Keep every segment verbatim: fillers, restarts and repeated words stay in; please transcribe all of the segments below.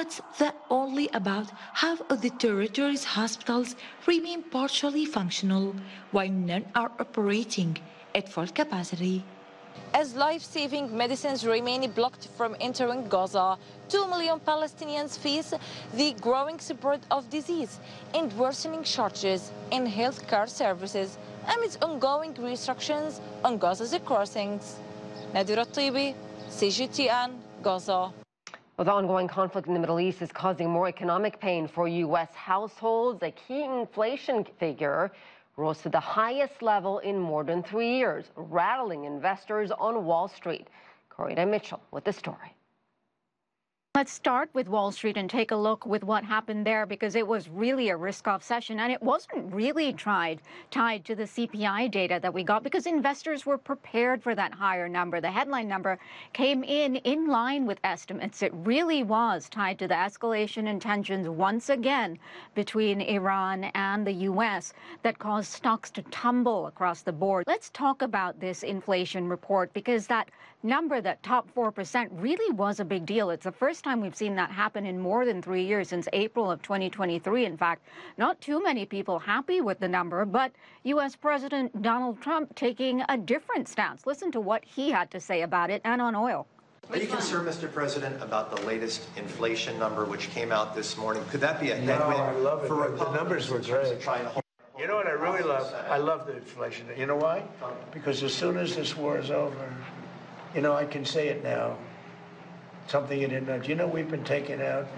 adds that only about half of the territory's hospitals remain partially functional, while none are operating at full capacity. As life-saving medicines remain blocked from entering Gaza, two million Palestinians face the growing spread of disease and worsening shortages in healthcare services amid ongoing restrictions on Gaza's crossings. Nadira Tibi, C G T N, Gaza. Well, the ongoing conflict in the Middle East is causing more economic pain for U S households. A key inflation figure rose to the highest level in more than three years, rattling investors on Wall Street. Corina Mitchell with the story. Let's start with Wall Street and take a look with what happened there, because it was really a risk-off session, and it wasn't really tried, tied to the C P I data that we got, because investors were prepared for that higher number. The headline number came in in line with estimates. It really was tied to the escalation in tensions once again between Iran and the U S that caused stocks to tumble across the board. Let's talk about this inflation report, because that number, that top four percent, really was a big deal. It's the first time we've seen that happen in more than three years, since April of twenty twenty-three. In fact, not too many people happy with the number, but U S President Donald Trump taking a different stance. Listen to what he had to say about it and on oil. Are you concerned, Mister President, about the latest inflation number which came out this morning? Could that be a headwind? No, I love it. For the numbers were great. Hold, you know what I really love? I love the inflation. You know why? Because as soon as this war is over, you know, I can say it now. Something you didn't know. Do you know we've been taking out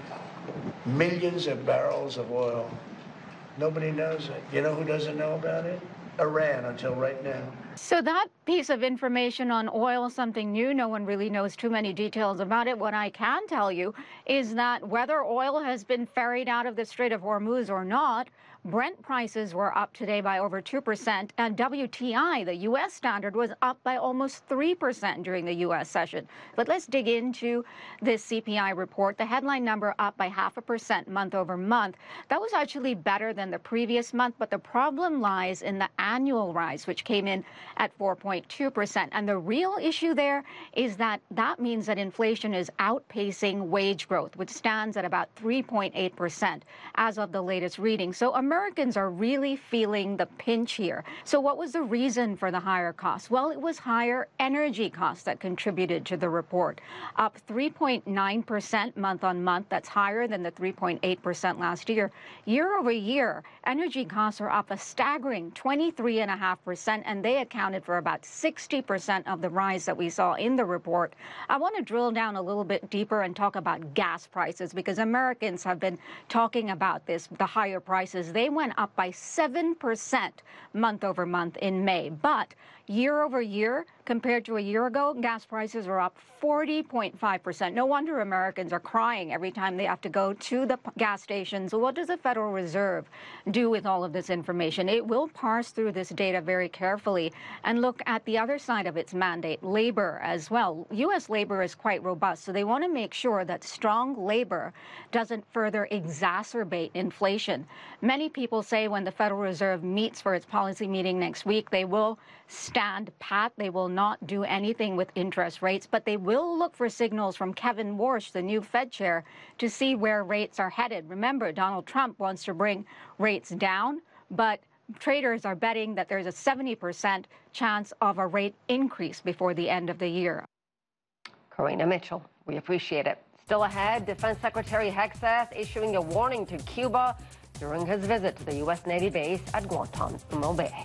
millions of barrels of oil? Nobody knows it. You know who doesn't know about it? Iran, until right now. So that piece of information on oil, something new. No one really knows too many details about it. What I can tell you is that whether oil has been ferried out of the Strait of Hormuz or not, Brent prices were up today by over two percent, and W T I, the U S standard, was up by almost three percent during the U S session. But let's dig into this C P I report. The headline number up by half a percent month over month. That was actually better than the previous month, but the problem lies in the annual rise, which came in at four point two percent. And the real issue there is that that means that inflation is outpacing wage growth, which stands at about three point eight percent as of the latest reading. So Americans are really feeling the pinch here. So what was the reason for the higher costs? Well, it was higher energy costs that contributed to the report, up three point nine percent month on month. That's higher than the three point eight percent last year. Year over year, energy costs are up a staggering twenty-three point five percent, and they accounted for about sixty percent of the rise that we saw in the report. I want to drill down a little bit deeper and talk about gas prices, because Americans have been talking about this, the higher prices. They went up by seven percent month over month in May. But year over year, compared to a year ago, gas prices are up forty point five percent. No wonder Americans are crying every time they have to go to the gas stations. What does the Federal Reserve do with all of this information? It will parse through this data very carefully and look at the other side of its mandate, labor as well. U S labor is quite robust, so they want to make sure that strong labor doesn't further exacerbate inflation. Many people say when the Federal Reserve meets for its policy meeting next week, they will stand pat. They will not do anything with interest rates, but they will look for signals from Kevin Warsh, the new Fed chair, to see where rates are headed. Remember, Donald Trump wants to bring rates down, but traders are betting that there's a seventy percent chance of a rate increase before the end of the year. Corina Mitchell, we appreciate it. Still ahead, Defense Secretary Hegseth issuing a warning to Cuba during his visit to the U S Navy base at Guantanamo Bay.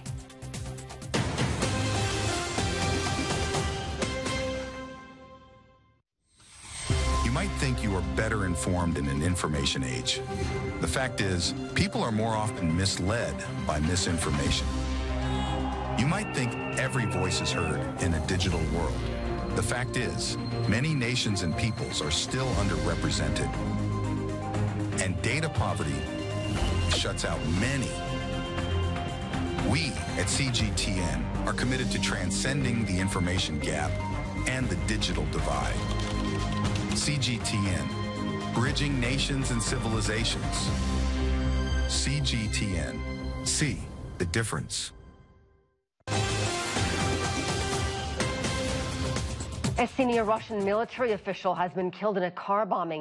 You might think you are better informed in an information age. The fact is, people are more often misled by misinformation. You might think every voice is heard in a digital world. The fact is, many nations and peoples are still underrepresented. And data poverty shuts out many. We at C G T N are committed to transcending the information gap and the digital divide. C G T N, bridging nations and civilizations. C G T N, see the difference. A senior Russian military official has been killed in a car bombing